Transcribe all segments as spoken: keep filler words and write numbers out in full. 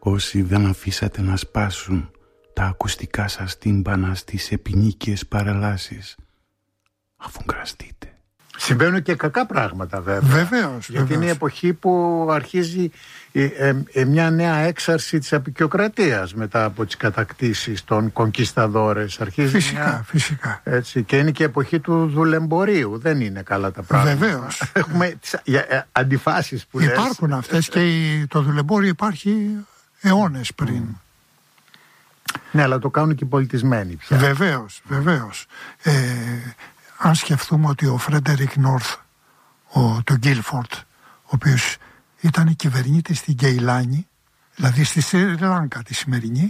όσοι δεν αφήσατε να σπάσουν τα ακουστικά σας τύμπανα στις επινίκιες παρελάσεις, αφού κραστείτε. Συμβαίνουν και κακά πράγματα βέβαια. Βεβαίως. Γιατί βεβαίως. είναι η εποχή που αρχίζει ε, ε, ε, μια νέα έξαρση της αποικιοκρατίας μετά από τις κατακτήσεις των κονκισταδόρες. Αρχίζει Φυσικά, μια, φυσικά. έτσι, και είναι και η εποχή του δουλεμπορίου. Δεν είναι καλά τα πράγματα. Βεβαίως. Έχουμε τις ε, αντιφάσεις που λες. Υπάρχουν αυτές και η, το δουλεμπόριο υπάρχει αιώνες πριν. Mm. Ναι, αλλά το κάνουν και οι πολιτισμένοι πια. Βεβαίως, βεβαίως. Ε, αν σκεφτούμε ότι ο Φρέντερικ Νόρθ, ο, το Γκίλφορντ, ο οποίος ήταν κυβερνήτης στην Κεϊλάνη, δηλαδή στη Σρι Λάνκα τη σημερινή,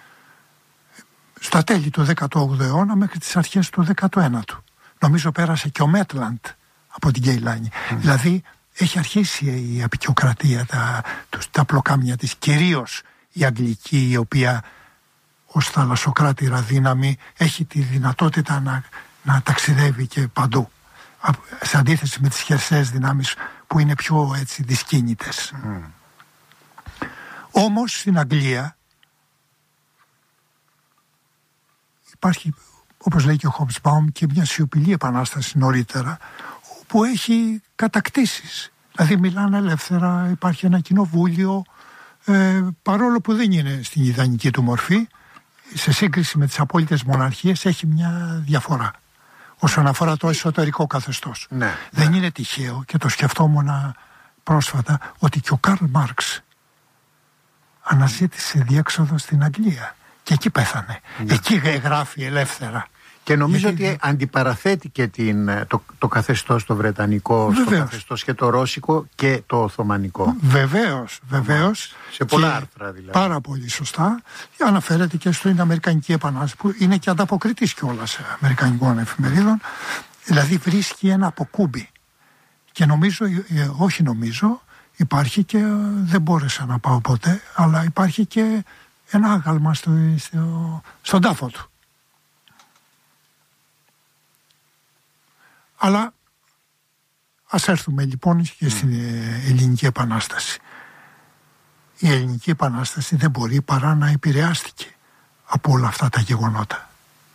στα τέλη του δέκατου όγδοου αιώνα μέχρι τις αρχές του δέκατου ένατου. Νομίζω πέρασε και ο Μέτλαντ από την Κεϊλάνη. Mm. Δηλαδή έχει αρχίσει η αποικιοκρατία, τα, τα πλοκάμια της, κυρίως η Αγγλική, η οποία ως θαλασσοκράτηρα δύναμη έχει τη δυνατότητα να, να ταξιδεύει και παντού, σε αντίθεση με τις χερσαίες δυνάμεις που είναι πιο έτσι δυσκίνητες. Mm. Όμως στην Αγγλία υπάρχει, όπως λέει και ο Χόμπσμπαουμ, και μια σιωπηλή επανάσταση νωρίτερα, που έχει κατακτήσεις. Δηλαδή μιλάνε ελεύθερα, υπάρχει ένα κοινοβούλιο, ε, παρόλο που δεν είναι στην ιδανική του μορφή, σε σύγκριση με τις απόλυτες μοναρχίες έχει μια διαφορά όσον αφορά το εσωτερικό καθεστώς. Ναι, δεν ναι. είναι τυχαίο, και το σκεφτόμουν πρόσφατα, ότι και ο Καρλ Μάρξ αναζήτησε διέξοδο στην Αγγλία και εκεί πέθανε. Ναι. Εκεί γράφει ελεύθερα. Και νομίζω Γιατί... ότι αντιπαραθέτει και την, το, το καθεστώς το βρετανικό, στο καθεστώς και το ρώσικο και το οθωμανικό. Βεβαίως, βεβαίως. Σε πολλά άρθρα δηλαδή. Πάρα πολύ σωστά. Αναφέρεται και στην Αμερικανική Επανάσταση, που είναι και ανταποκριτής κιόλας αμερικανικών εφημερίδων. Δηλαδή βρίσκει ένα αποκούμπι. Και νομίζω, όχι νομίζω, υπάρχει και, δεν μπόρεσα να πάω ποτέ, αλλά υπάρχει και ένα άγαλμα στο, στο, στον τάφο του. Αλλά ας έρθουμε λοιπόν και στην Ελληνική Επανάσταση. Η Ελληνική Επανάσταση δεν μπορεί παρά να επηρεάστηκε από όλα αυτά τα γεγονότα.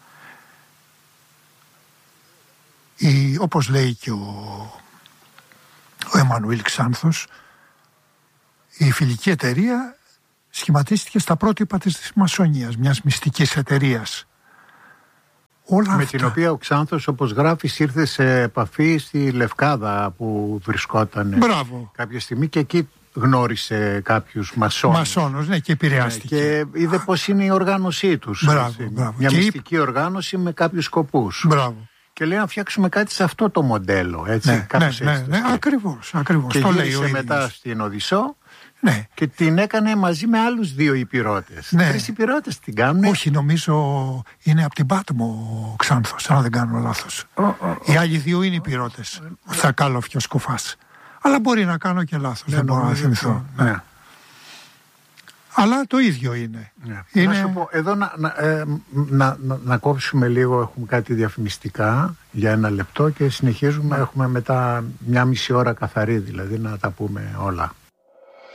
Η, όπως λέει και ο, ο Εμμανουήλ Ξάνθος, η φιλική εταιρεία σχηματίστηκε στα πρότυπα της Μασονίας, μιας μυστικής εταιρείας. Όλα με αυτά. την οποία ο Ξάνθος, όπως γράφεις, ήρθε σε επαφή στη Λευκάδα που βρισκόταν Μπράβο. κάποια στιγμή και εκεί γνώρισε κάποιους μασόνους. Μασόνους, ναι, και επηρεάστηκε. Και είδε πώς είναι η οργάνωσή τους. Μπράβο, μπράβο. Μια και μυστική είπ... οργάνωση με κάποιους σκοπούς. Μπράβο. Και λέει να φτιάξουμε κάτι σε αυτό το μοντέλο. Έτσι, ναι, ναι, ναι, ναι, ναι, ακριβώς, ακριβώς. Και το γύρισε λέει ο μετά ίδιος. στην Οδυσσό. Ναι. Και την έκανε μαζί με άλλους δύο υπηρώτες. Ναι. Τρεις υπηρώτες την κάνουν. Όχι, νομίζω είναι από την Πάτμο ο Ξάνθος, αν δεν κάνω λάθος. Oh, oh, oh. Οι άλλοι δύο είναι υπηρώτες. Ο Θακάλοφ και ο Σκοφάς. Αλλά μπορεί να κάνω και λάθος. Ναι, δεν μπορώ να θυμηθώ. Ναι. Ναι. Αλλά το ίδιο είναι. Ναι. είναι... Να σου πω, εδώ να, να, ε, να, να, να κόψουμε λίγο, έχουμε κάτι διαφημιστικά για ένα λεπτό και συνεχίζουμε. Έχουμε μετά μια μισή ώρα καθαρή, δηλαδή να τα πούμε όλα.